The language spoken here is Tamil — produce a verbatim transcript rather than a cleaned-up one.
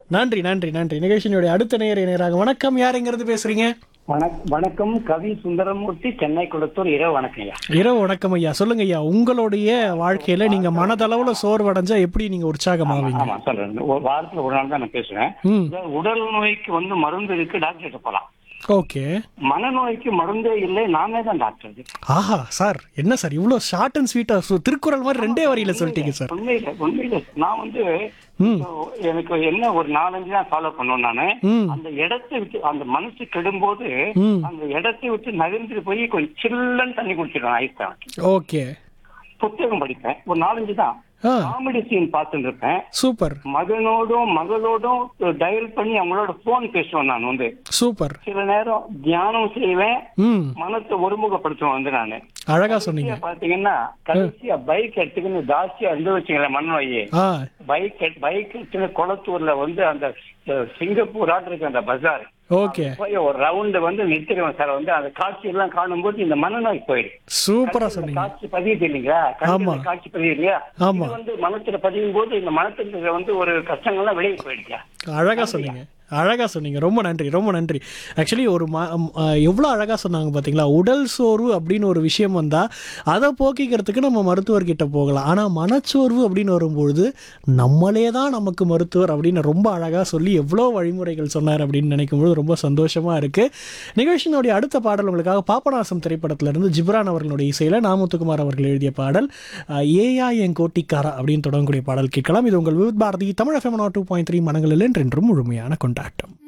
நன்றி நன்றி நன்றி நிகழ்ச்சியினுடைய அடுத்த நேயர் நேராக வணக்கம், யார் எங்கிருந்து பேசுறீங்க? வணக்- வணக்கம். கவி சுந்தரமூர்த்தி, சென்னை குளத்தூர். இரவு வணக்கம் ஐயா. இரவு வணக்கம் ஐயா. சொல்லுங்க ஐயா, உங்களுடைய வாழ்க்கையில நீங்க மனதளவுல சோர்வடைஞ்சா எப்படி நீங்க உற்சாகமாவீங்க? ஆமா சொல்றேன். ஒரு வாரத்துல ஒரு நாள் தான் நான் பேசுறேன். ம் இந்த உடல் நோய்க்கு வந்து மருந்து இருக்கு, டாக்டர் கிட்ட போலாம். ஓகே. மனநோய்க்கு மருந்தே இல்லை, நானே தான் டாக்டர். ஆஹா சார், என்ன சார் இவ்வளோ ஷார்ட் அண்ட் ஸ்வீட்டா திருக்குறள் மாதிரி ரெண்டே வரியில சொல்லிட்டீங்க சார். உண்மையில உண்மையில நான் வந்து ம் எனக்கு என்ன ஒரு நாலஞ்சு தான் ஃபாலோ பண்ணுவேன் நானு. ம் அந்த இடத்தை விட்டு அந்த மனசு கெடும்போது ம் அந்த இடத்தை விட்டு நகர்ந்து போய் கொஞ்சம் சில்லுன்னு தண்ணி குடிச்சிடுவேன், ஐஸ் தான். ஓகே. புத்தகம் படிப்பேன், ஒரு நாலஞ்சு தான். ஆ காமெடி சீன் பார்த்துட்டு இருப்பேன். சூப்பர் மகனோடும் மகளோடும் டயல் பண்ணி அவங்களோட போன் பேசுவேன். நான் வந்து சூப்பர். சில நேரம் தியானம் செய்வேன், ம் மனத்தை ஒருமுகப்படுத்துவேன் வந்து நானு. அழகா சொன்னீங்க. பாத்தீங்கன்னா கடைசியா பைக் எடுத்துக்கின்னு ஜாஸ்தியா இருந்து வச்சுங்களேன் மண்ணோயே. ஆ பைக் பைக் எடுத்துன்னு குளத்தூர்ல வந்து அந்த அஹ், சிங்கப்பூர் ஆட்டு இருக்கு அந்த பஜார், ஓகே. போய் ஒரு ரவுண்டு வந்து நிறுத்திடுவேன் சார். வந்து அந்த காட்சி எல்லாம் காணும்போது இந்த மனநோய் போயிடும். சூப்பரா இந்த சொன்னீங்க. காட்சி பதியுது இல்லைங்களா? ஆமா. கண்ணுல காட்சி பதியுது இல்லையா? ஆமா. இது வந்து மனத்துல பதியும் போது இந்த மனத்துல வந்து ஒரு கஷ்டங்கள்லாம் வெளியே போயிடுச்சா. அழகா சொன்னீங்க, அழகா சொன்னீங்க. ரொம்ப நன்றி, ரொம்ப நன்றி. ஆக்சுவலி ஒரு ம எவ்வளோ அழகா சொன்னாங்க பார்த்தீங்களா? உடல் சோர்வு அப்படின்னு ஒரு விஷயம் வந்தால் அதை போக்கிக்கிறதுக்கு நம்ம மருத்துவர்கிட்ட போகலாம். ஆனால் மனச்சோர்வு அப்படின்னு வரும்பொழுது நம்மளே தான் நமக்கு மருத்துவர் அப்படின்னு ரொம்ப அழகாக சொல்லி எவ்வளோ வழிமுறைகள் சொன்னார் அப்படின்னு நினைக்கும்போது ரொம்ப சந்தோஷமாக இருக்குது. நிகழ்ச்சியினுடைய அடுத்த பாடல் உங்களுக்காக பாபநாசம் திரைப்படத்திலிருந்து ஜிப்ரான் அவர்களுடைய இசையில் நாமுத்துக்குமார் அவர்கள் எழுதிய பாடல் ஏயா என் கோட்டிக்காரா அப்படின்னு தொடங்கக்கூடிய பாடல் கேட்கலாம். இது உங்கள் Vividh Bharathi Tamil FM two point three மனங்களில் என்றென்றும் முழுமையான கொண்டாட்டம்.